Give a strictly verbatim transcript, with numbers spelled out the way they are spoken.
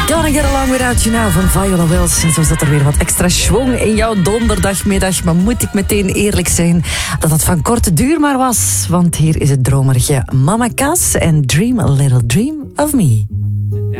Gonna Get Along Without You Now van Viola Wills. En zo zat er weer wat extra schwung in jouw donderdagmiddag. Maar moet ik meteen eerlijk zijn dat het van korte duur maar was. Want hier is het dromerige Mama Cass en Dream a Little Dream of Me.